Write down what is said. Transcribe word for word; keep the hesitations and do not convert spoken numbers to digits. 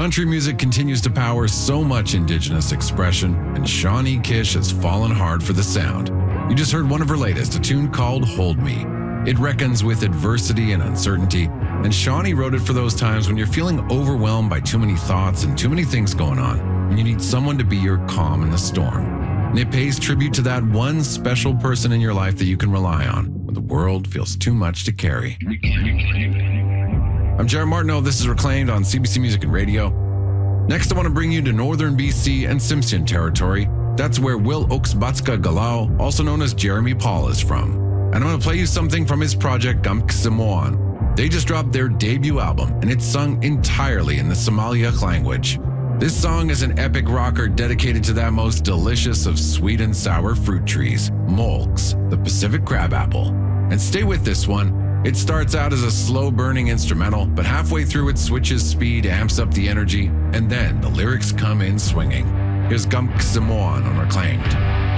Country music continues to power so much indigenous expression, and Shawnee Kish has fallen hard for the sound. You just heard one of her latest, a tune called Hold Me. It reckons with adversity and uncertainty, and Shawnee wrote it for those times when you're feeling overwhelmed by too many thoughts and too many things going on, and you need someone to be your calm in the storm. And it pays tribute to that one special person in your life that you can rely on when the world feels too much to carry. I'm Jared Martineau. This is Reclaimed on C B C Music and Radio. Next, I want to bring you to northern B C and Simpson territory. That's where Will Oksbatska Galau, also known as Jeremy Paul, is from. And I'm going to play you something from his project Gamksamoan. They just dropped their debut album, and it's sung entirely in the Somaliak language. This song is an epic rocker dedicated to that most delicious of sweet and sour fruit trees, Molks, the Pacific crabapple. And stay with this one. It starts out as a slow-burning instrumental, but halfway through it switches speed, amps up the energy, and then the lyrics come in swinging. Here's Gamksamoan on Reclaimed.